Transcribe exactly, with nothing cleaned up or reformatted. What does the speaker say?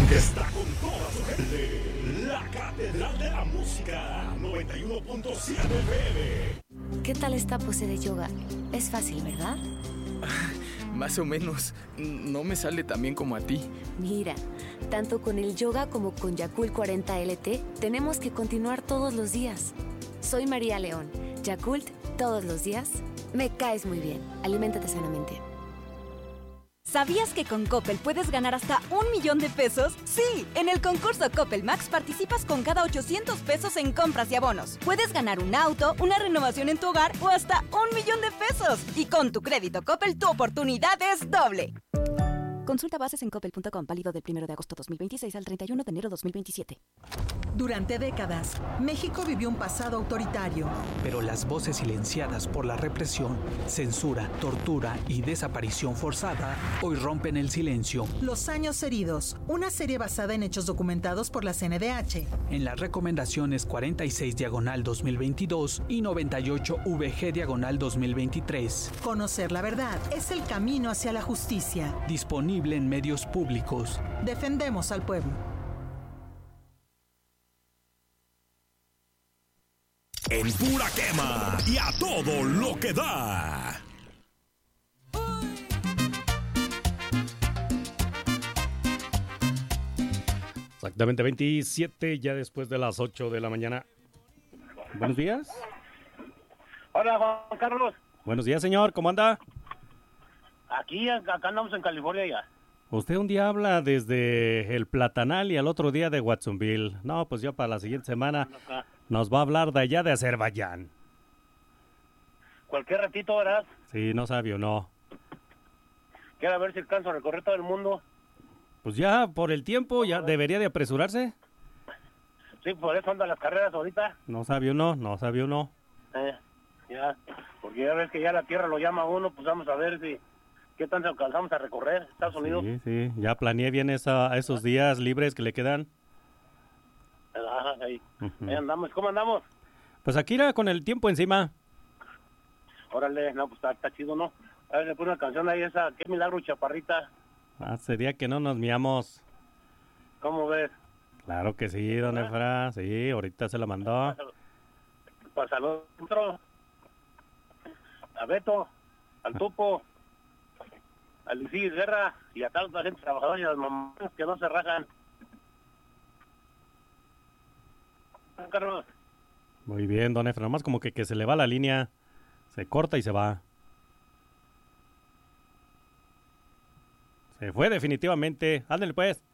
Está con toda su gente. La Catedral de la Música. noventa y uno punto siete F M. ¿Qué tal esta pose de yoga? Es fácil, ¿verdad? Más o menos. No me sale tan bien como a ti. Mira, tanto con el yoga como con Yakult cuarenta L T, tenemos que continuar todos los días. Soy María León. Yakult, todos los días. Me caes muy bien. Aliméntate sanamente. ¿Sabías que con Coppel puedes ganar hasta un millón de pesos? Sí, en el concurso Coppel Max participas con cada ochocientos pesos en compras y abonos. Puedes ganar un auto, una renovación en tu hogar o hasta un millón de pesos. Y con tu crédito Coppel, tu oportunidad es doble. Consulta bases en coppel punto com, válido del primero de agosto dos mil veintiséis al treinta y uno de enero dos mil veintisiete. Durante décadas, México vivió un pasado autoritario. Pero las voces silenciadas por la represión, censura, tortura y desaparición forzada hoy rompen el silencio. Los años heridos, una serie basada en hechos documentados por la C N D H. En las recomendaciones cuarenta y seis diagonal dos mil veintidós y noventa y ocho V G diagonal dos mil veintitrés. Conocer la verdad es el camino hacia la justicia. Disponible en medios públicos. Defendemos al pueblo. En pura quema y a todo lo que da. Exactamente veintisiete, ya después de las ocho de la mañana. Buenos días. Hola, Juan Carlos. Buenos días, señor. ¿Cómo anda? Aquí, acá andamos en California ya. Usted un día habla desde el Platanal y al otro día de Watsonville. No, pues yo para la siguiente semana nos va a hablar de allá de Azerbaiyán. Cualquier ratito, ¿verdad? Sí, no sabe o no. Quiero ver si alcanzo a recorrer todo el mundo. Pues ya, por el tiempo, ya debería de apresurarse. Sí, por eso andan las carreras ahorita. No sabe uno, no sabe uno. Eh, ya, porque ya ves que ya la tierra lo llama a uno, pues vamos a ver si qué tanto alcanzamos a recorrer Estados Unidos. Sí, sí, ya planeé bien esa, esos días libres que le quedan. Ajá, ahí, Uh-huh. ahí andamos. ¿Cómo andamos? Pues aquí era con el tiempo encima. Órale, no, pues está, está chido, ¿no? A ver, le pone una canción ahí esa, qué milagro, chaparrita. Hace día que no nos miamos. ¿Cómo ves? Claro que sí, don Efra, sí, ahorita se la mandó. Para saludar a Beto, al Tupo, a Luis Guerra y a tanta gente trabajadora y a las mamás que no se rajan. Carlos. Muy bien, don Efra, nomás como que, que se le va la línea, se corta y se va. Se fue definitivamente. Ándale pues.